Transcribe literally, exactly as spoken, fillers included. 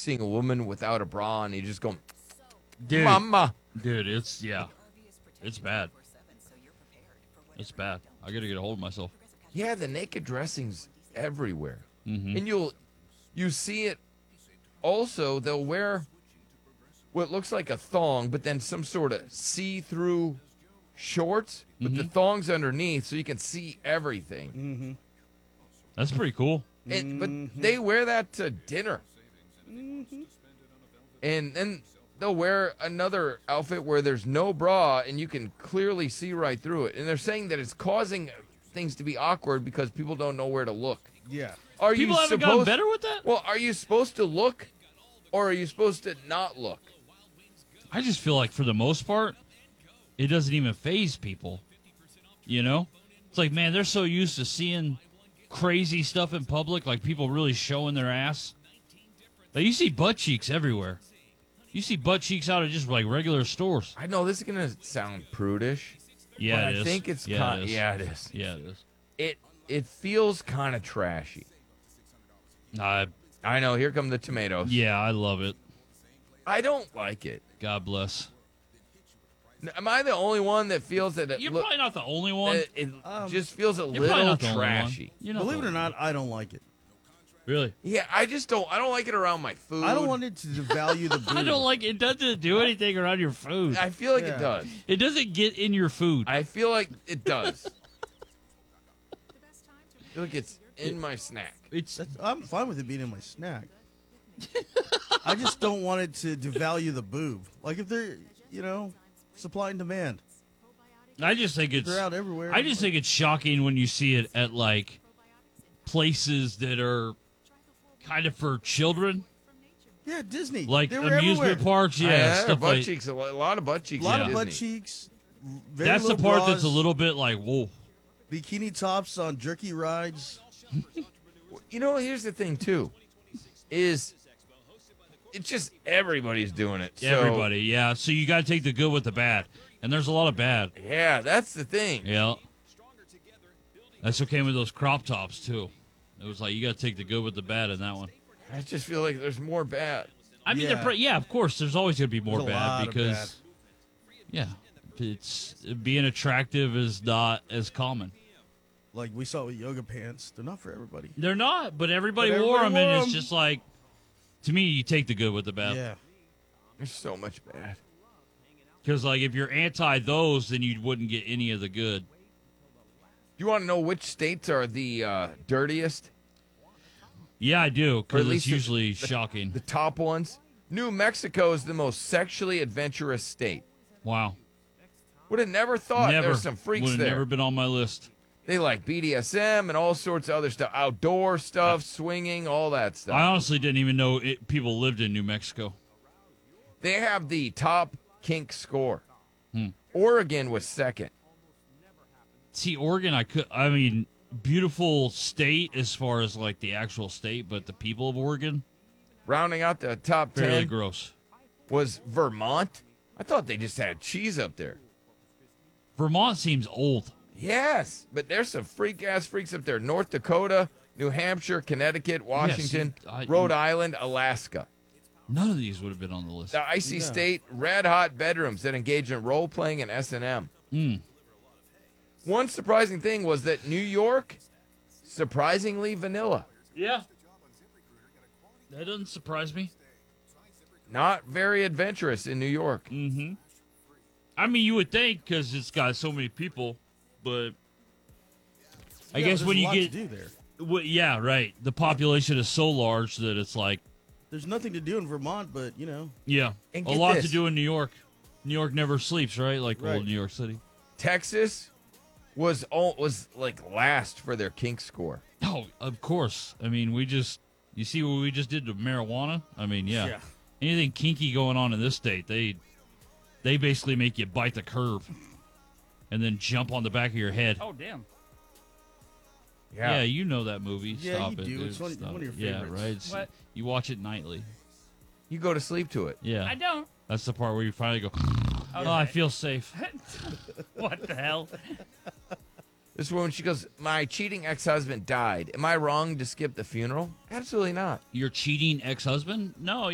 seeing a woman without a bra, and you just go, Dude, "Mama." dude, it's yeah, it's bad. It's bad. I gotta get a hold of myself. Yeah, the naked dressings everywhere, Mm-hmm. and you'll you see it. Also, they'll wear what looks like a thong, but then some sort of see-through shorts with the Mm-hmm. thongs underneath, so you can see everything. Mm-hmm. That's pretty cool. And, but they wear that to dinner. Mm-hmm. And then they'll wear another outfit where there's no bra and you can clearly see right through it. And they're saying that it's causing things to be awkward because people don't know where to look. Yeah. Are People you haven't supposed, gotten better with that. Well, are you supposed to look or are you supposed to not look? I just feel like for the most part, it doesn't even phase people. You know, it's like, man, they're so used to seeing crazy stuff in public, like people really showing their ass. Like you see butt cheeks everywhere. You see butt cheeks out of just like regular stores. I know this is going to sound prudish. Yeah, but it I is. think it's yeah, kind it is. yeah, it is. Yeah, it is. It it feels kind of trashy. I I know, here come the tomatoes. yeah, I love it. I don't like it. God bless. Am I the only one that feels that it, You're look, probably not the only one. it, it Um, just feels a You're probably little not the only one. trashy? You're not Believe the it or only not, I don't like it. one. Really. Yeah, I just don't. I don't like it around my food. I don't want it to devalue the boob. I don't like it. Doesn't do anything around your food. I feel like Yeah. it does. It doesn't get in your food. I feel like it does. I feel like it's in my snack. It's That's, I'm fine with it being in my snack. I just don't want it to devalue the boob. Like if they're, you know, supply and demand. I just think it's They're out everywhere. I just think it's shocking when you see it at like places that are kind of for children, Yeah, Disney. like they were amusement everywhere. parks. Yeah, yeah, stuff butt like cheeks. A lo- a lot of butt cheeks. A lot in of butt Disney. cheeks. Very that's the little part bras, that's a little bit like whoa. bikini tops on jerky rides. You know, here's the thing too, is it's just everybody's doing it. So, Everybody, yeah. So you got to take the good with the bad, and there's a lot of bad. Yeah, that's the thing. Yeah, that's what came with those crop tops too. It was like you got to take the good with the bad in that one. I just feel like there's more bad. I mean, Yeah. yeah, pre- yeah of course, there's always going to be more There's a lot bad of because, bad. yeah, it's being attractive is not as common. Like we saw with yoga pants. They're not for everybody. They're not, but everybody But wore them, everybody and wore it's 'em. just like, to me, you take the good with the bad. Yeah. There's so much bad. Because like, if you're anti those, then you wouldn't get any of the good. You want to know which states are the uh, dirtiest? Yeah, I do, Or at because it's least the- usually the- shocking. The top ones. New Mexico is the most sexually adventurous state. Wow, Would have never thought never. there's some freaks Would have there. never been on my list. They like B D S M and all sorts of other stuff, outdoor stuff, swinging, all that stuff. I honestly didn't even know it, people lived in New Mexico. They have the top kink score. Hmm. Oregon was second. See, Oregon, I could, I mean, beautiful state as far as like the actual state, but the people of Oregon, Rounding out the top fairly ten gross. was Vermont. I thought they just had cheese up there. Vermont seems old. Yes, but there's some freak ass freaks up there. North Dakota, New Hampshire, Connecticut, Washington, Yes, I- Rhode Island, Alaska. None of these would have been on the list. The icy Yeah. state, red hot bedrooms that engage in role playing and S and M. Mm. One surprising thing was that New York, surprisingly vanilla. Yeah. That doesn't surprise me. Not very adventurous in New York. Mm-hmm. I mean, you would think because it's got so many people, but I Yeah, guess there's when a you lot get, to do there. well, yeah, right. The population is so large that it's like, There's nothing to do in Vermont, but you know, yeah, And a get lot this. to do in New York. New York never sleeps, right? Like Right. old New York City. Texas was all, was like last for their kink score. Oh, of course. I mean, we just, you see what we just did to marijuana? I mean, yeah. Yeah. Anything kinky going on in this state, they they basically make you bite the curb and then jump on the back of your head. Oh, damn. Yeah, you know that movie. Yeah, Stop you it. do. dude. It's one- Stop one of your it. Yeah, favorites. right. It's- What? You watch it nightly. You go to sleep to it. Yeah. I don't. That's the part where you finally go, oh, I Okay. feel safe. What the hell? This woman, she goes, my cheating ex-husband died. Am I wrong to skip the funeral? Absolutely not. Your cheating ex-husband? No,